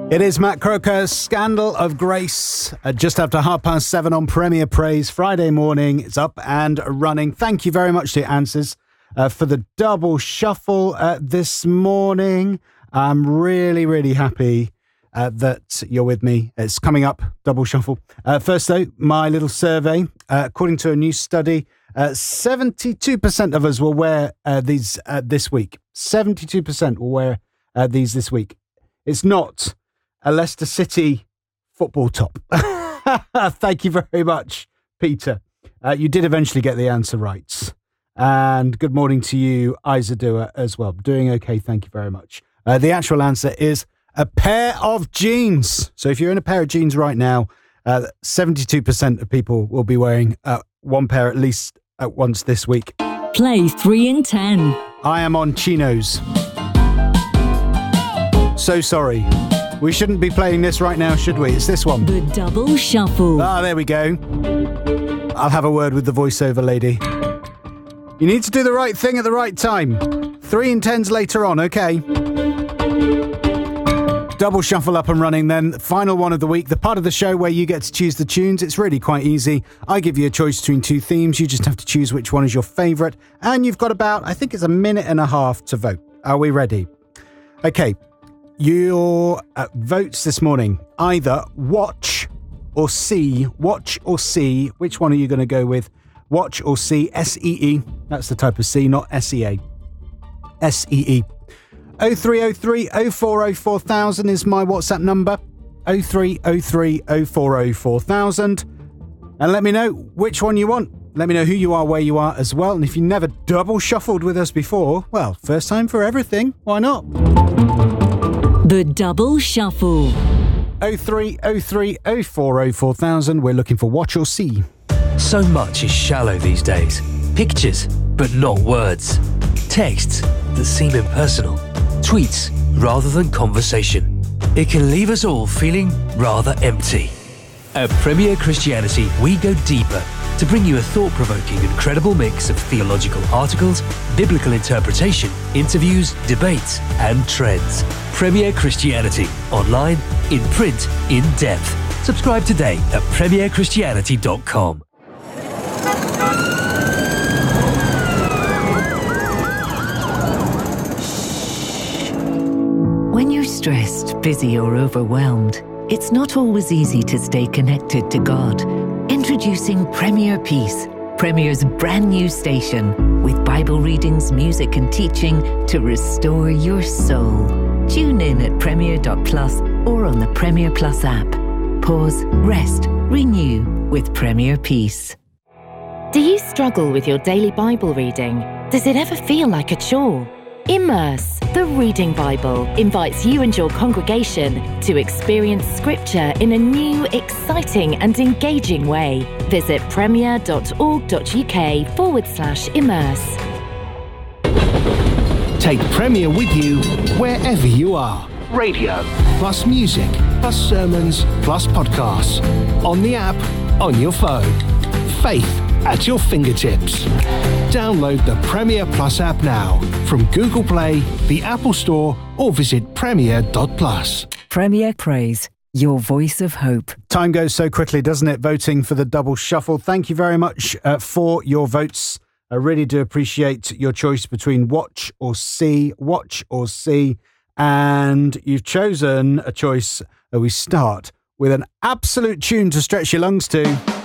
It is Matt Croker, Scandal of Grace, just after 7:30 on Premier Praise. Friday morning, it's up and running. Thank you very much to your answers for the double shuffle this morning. I'm really, really happy that you're with me. It's coming up, double shuffle. First though, my little survey. According to a new study, 72% of us will wear these this week. 72% will wear these this week. It's not a Leicester City football top. Thank you very much, Peter. You did eventually get the answer right. And good morning to you, Isadua, as well. Doing okay, thank you very much. The actual answer is a pair of jeans. So if you're in a pair of jeans right now, 72% of people will be wearing one pair at least at once this week. Play 3 in 10. I am on chinos. So sorry. We shouldn't be playing this right now, should we? It's this one. The double shuffle. Ah, there we go. I'll have a word with the voiceover lady. You need to do the right thing at the right time. 3 in 10s later on, okay? Double shuffle up and running then. Final one of the week. The part of the show where you get to choose the tunes. It's really quite easy. I give you a choice between two themes. You just have to choose which one is your favourite. And you've got about, I think it's a minute and a half to vote. Are we ready? Okay. Your votes this morning, either watch or see. Watch or see. Which one are you going to go with? Watch or see. S-E-E. That's the type of C, not S-E-A. S-E-E. 0303 040 4000 is my WhatsApp number. 0303 040 4000. And let me know which one you want. Let me know who you are, where you are as well. And if you never double shuffled with us before, well, first time for everything. Why not? The double shuffle. 0303 040 4000. We're looking for watch or see. So much is shallow these days. Pictures, but not words. Texts that seem impersonal. Tweets rather than conversation. It can leave us all feeling rather empty. At Premier Christianity, we go deeper to bring you a thought-provoking and credible mix of theological articles, biblical interpretation, interviews, debates, and trends. Premier Christianity. Online, in print, in depth. Subscribe today at premierchristianity.com. When you're stressed, busy, or overwhelmed, it's not always easy to stay connected to God. Introducing Premier Peace, Premier's brand new station, with Bible readings, music and teaching to restore your soul. Tune in at premier.plus or on the Premier Plus app. Pause, rest, renew with Premier Peace. Do you struggle with your daily Bible reading? Does it ever feel like a chore? Immerse, the Reading Bible, invites you and your congregation to experience Scripture in a new, exciting and engaging way. Visit premier.org.uk/immerse. Take Premier with you wherever you are. Radio, plus music, plus sermons, plus podcasts. On the app, on your phone. Faith at your fingertips. Download the Premier Plus app now from Google Play, the Apple Store, or visit premier.plus. Premier Praise, your voice of hope. Time goes so quickly, doesn't it? Voting for the double shuffle. Thank you very much for your votes. I really do appreciate your choice between watch or see. Watch or see. And you've chosen a choice that we start with an absolute tune to stretch your lungs to.